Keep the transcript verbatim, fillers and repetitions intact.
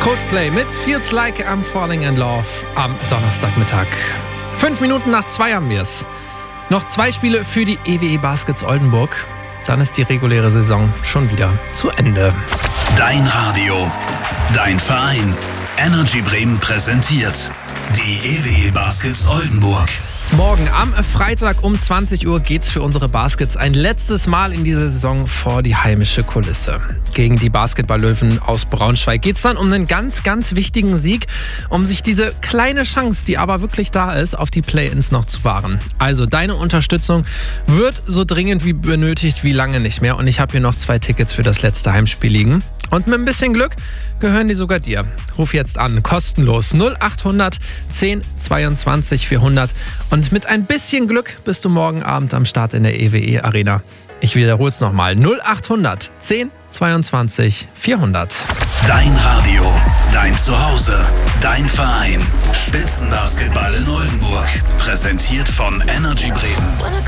Coldplay mit Feels Like I'm Falling in Love am Donnerstagmittag. Fünf Minuten nach zwei haben wir es. Noch zwei Spiele für die E W E Baskets Oldenburg. Dann ist die reguläre Saison schon wieder zu Ende. Dein Radio, dein Verein. Energy Bremen präsentiert die E W E Baskets Oldenburg. Morgen am Freitag um zwanzig Uhr geht's für unsere Baskets ein letztes Mal in dieser Saison vor die heimische Kulisse. Gegen die Basketballlöwen aus Braunschweig geht's dann um einen ganz, ganz wichtigen Sieg, um sich diese kleine Chance, die aber wirklich da ist, auf die Play-ins noch zu wahren. Also deine Unterstützung wird so dringend wie benötigt wie lange nicht mehr. Und ich habe hier noch zwei Tickets für das letzte Heimspiel liegen. Und mit ein bisschen Glück gehören die sogar dir. Ruf jetzt an, kostenlos null acht hundert zehn zweiundzwanzig vierhundert. Und mit ein bisschen Glück bist du morgen Abend am Start in der E W E Arena. Ich wiederhole es nochmal, null acht hundert zehn zweiundzwanzig vierhundert. Dein Radio, dein Zuhause, dein Verein. Spitzenbasketball in Oldenburg. Präsentiert von Energy Bremen.